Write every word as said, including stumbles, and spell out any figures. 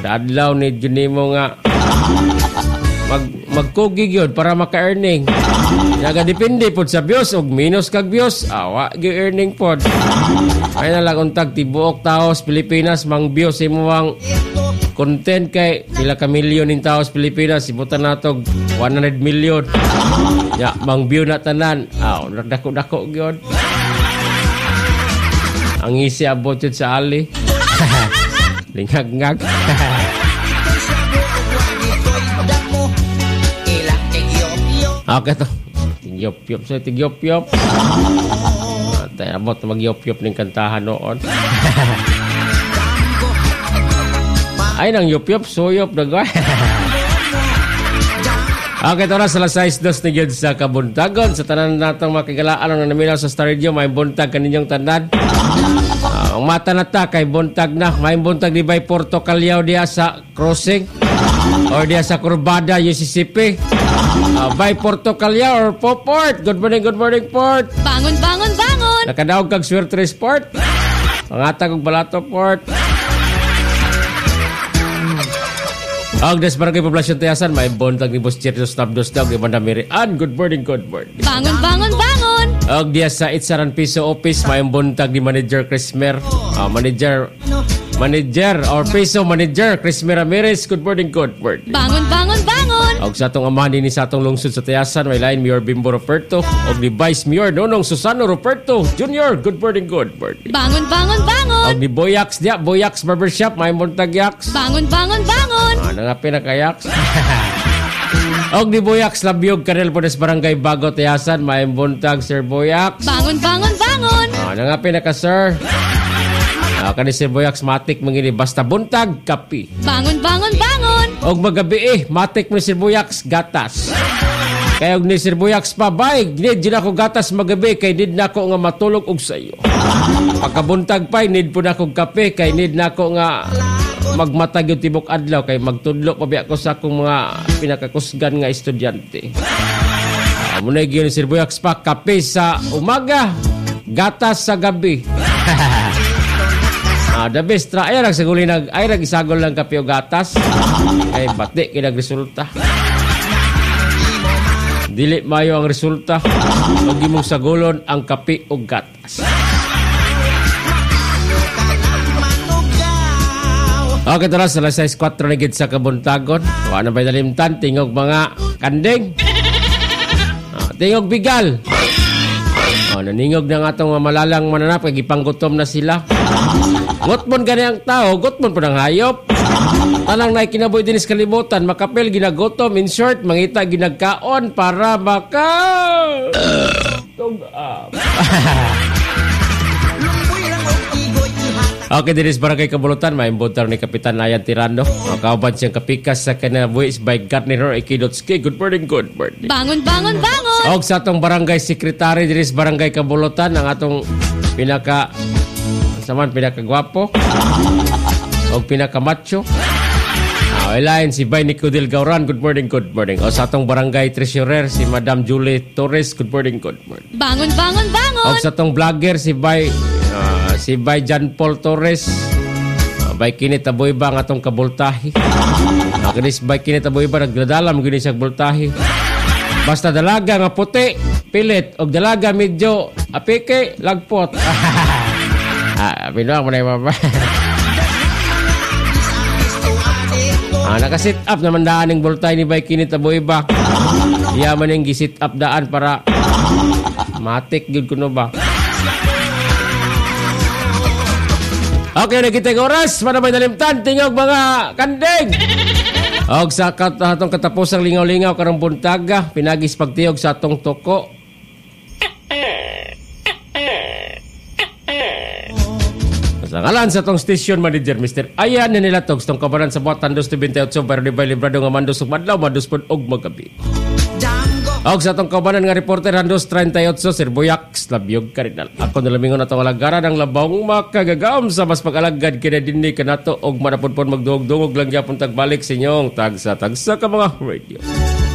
Adlaw ni Junimo nga mag magkugig yun para maka-earning. Naga depende pod sa views og minus kag views, awa gi earning pod. Ay na lang untag tibuok taos Pilipinas mang views imuwang content kay pila ka milyon in taos Pilipinas ibutan natog one hundred million. Ya mang view na tanan. Aw, dako-dako gyud. Ang isi abot yun sa ali. Lingag-ngag. Okay to. Tigyop-yop. So, tigyop-yop. Tay abot na mag-yop-yop ng kantahan noon. Ay, nang yop-yop. Suyop na gwa. Okay, ito na sa alas sais dos ni Gid sa kabuntagon. Sa tanan natong makigalaan ang naminaw sa Star Radio, may buntag kaninyong tanan. Uh, ang mata na ta kay buntag na. May buntag di bay Porto Calao diya sa crossing or diya sa Corbada, U C C P. Uh, by Porto Calao or po Port. Good morning, good morning, Port. Bangon, bangon, bangon. Nakadaog kag swerte Port. Pangatag og balato, Port. Ang des barangay poblasyon Tayasan, may buntag ni Boss Cherry Stabdos daw kay Banda Mirian. Good morning, good morning. Bangon, bangon, bangon. Og diya sa Itsaran Piso Office, may buntag ni Manager Chris Mer. Uh, manager, manager or Piso Manager Chris Ramirez. Good morning, good morning. Bangon, bangon, bangon. Og sa atong amahan din sa atong lungsod sa Tayasan, may lain Mayor Bimbo Roberto og ni Vice Mayor Nonong Susano Roberto Junior Good morning, good morning. Bangon, bangon, bangon. Og ni Boyax diya, Boyax Barbershop, may buntag yaks. Bangon, bangon, bangon. Ah, nangapi na kayaks. Og ni Boyax Labyog Kanel Podes Barangay Bago Tayasan, may buntag Sir Boyax. Bangon, bangon, bangon. Ah, nangapi na ka sir. Ah, kani Sir Boyax matik mangini basta buntag kapi. Bangon, bangon, bangon. Og magabi eh, matik mo ni Sir Boyax gatas. Kaya og ni Sir Boyax pa bay, need din ako gatas magabi kay need na ako nga matulog og sayo. Pagkabuntag pa need po na akong kape kay need na ako nga magmatag yung tibok adlaw kay magtudlo pa biya ko sa akong mga pinakakusgan nga estudyante. Uh, muna yung Sir Boyax pa, kape sa umaga, gatas sa gabi. Ah, the best tra ay rag saguli nag ay rag isagol lang kape o gatas. Ay bati kinag resulta. Dili mayo ang resulta. Og imong sagolon ang kape o gatas. Okay, tara sa alas sais kwatro na gid sa kabuntagon. Wa na bay dalimtan tingog mga kanding. Ah, tingog bigal. Oh, naningog na nga itong malalang mananap kaya gipanggutom na sila. Gotmon gani ang tao, gotmon po ng hayop. Tanang na kinaboy din is kalimutan, makapel ginagotom, in short, mangita ginagkaon para maka... Tugap. Okay, din is barangay Kabulutan, may imbutar ni Kapitan Nayan Tirando. Makauban siyang kapikas sa kanabuis by Gartner Ikidotski. Good morning, good morning. Bangon, bangon, bangon. Og sa atong barangay secretary din is barangay Kabulutan, ang atong pinaka... Saman pinakagwapo o pinakamacho. Ah, lain si Bay Nicodil Gauran. Good morning, good morning. O sa atong barangay treasurer si Madam Julie Torres. Good morning, good morning. Bangon, bangon, bangon. O sa atong vlogger si Bay uh, si Bay John Paul Torres. Uh, Bay Kinit Aboyba ang atong kabultahi. Uh, kinis Bay Kinit Aboyba nagdadalam gini siya bultahi. Basta dalaga nga puti, pilit og dalaga medyo apike lagpot. Ah, binuang mo na yung mama. ah, naka-sit up naman daan ng bultay ni Bay Kinit Aboyba. Diya man yung gisit up daan para matik yun kuno ba. Okay, nakita yung oras. Manamay nalimtan. Tingog mga kanding. Og sa katong katapusang lingaw-lingaw karong buntaga, pinagis pagtiyog sa atong toko. Sa ngalan sa tong station manager Mister Ayan na nila togs tong kabaran sa buwatan dos twenty-eight pero di ba librado nga mandos ug madlaw mandos pod og magabi. Og sa tong kabaran nga reporter Handos thirty-eight Sir Boyax Labyog Karinal. Ako nalamingon atong alagaran ang labawng makagagam sa mas pag-alagad kina dinhi kanato og manapod-pod magduog-dungog lang gyapon tagbalik sa inyong tagsa-tagsa ka mga radio.